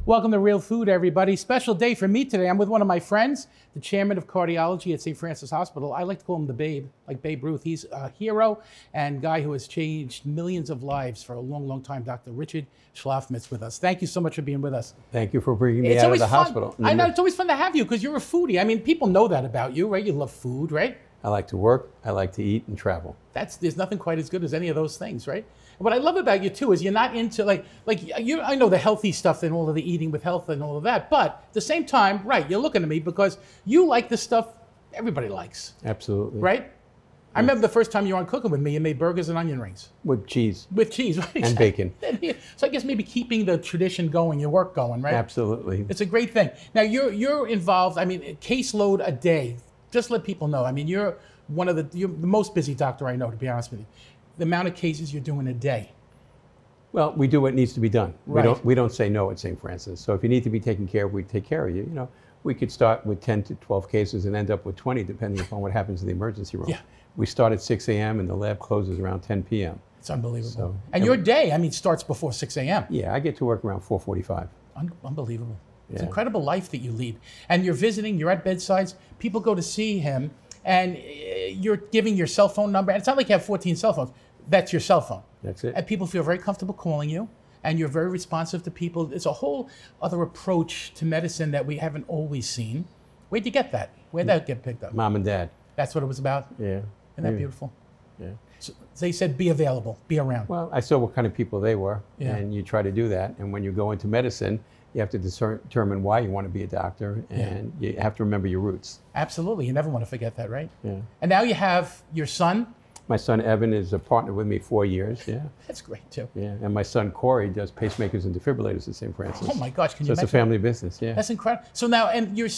Welcome to Real Food, everybody. Special day for me today. I'm with one of my friends, the chairman of cardiology at St. Francis Hospital. I like to call him the Babe, like Babe Ruth. He's a hero and guy who has changed millions of lives for a long, long time. Dr. Richard Schlafmitz with us. Thank you so much for being with us. Thank you for bringing me out of the hospital. I know, it's always fun to have you because you're a foodie. I mean, people know that about you, right? You love food, right? I like to work, I like to eat and travel. There's nothing quite as good as any of those things, right? What I love about you too is you're not into I know the healthy stuff and all of the eating with health and all of that, but at the same time, right, you're looking at me because you like the stuff everybody likes. Absolutely. Right? I remember the first time you were on Cooking with Me, you made burgers and onion rings. With cheese. With cheese, right? And bacon. So I guess maybe keeping the tradition going, your work going, right? Absolutely. It's a great thing. Now you're involved, I mean, a caseload a day. Just let people know. I mean, you're the most busy doctor I know, to be honest with you. The amount of cases you're doing a day. Well, we do what needs to be done. Right. We don't say no at St. Francis. So if you need to be taken care of, we take care of you. You know, we could start with 10 to 12 cases and end up with 20, depending upon what happens in the emergency room. Yeah. We start at 6 a.m. and the lab closes around 10 p.m. It's unbelievable. So, and your day, I mean, starts before 6 a.m. Yeah, I get to work around 4:45. Unbelievable. It's an Yeah. incredible life that you lead. And you're visiting, you're at bedsides, people go to see him, and you're giving your cell phone number. And it's not like you have 14 cell phones. That's your cell phone. That's it. And people feel very comfortable calling you, and you're very responsive to people. It's a whole other approach to medicine that we haven't always seen. Where'd you get that? Where'd that get picked up? Mom and Dad. That's what it was about? Yeah. Isn't that beautiful? Yeah. So they said be available, be around. Well, I saw what kind of people they were, Yeah. and you try to do that. And when you go into medicine, you have to determine why you want to be a doctor, and you have to remember your roots. Absolutely. You never want to forget that, right? Yeah. And now you have your son. My son Evan is a partner with me 4 years. Yeah. That's great, too. Yeah. And my son Corey does pacemakers and defibrillators at St. Francis. Oh, my gosh. Can So you it's a imagine? family business. Yeah. That's incredible. So now, and you're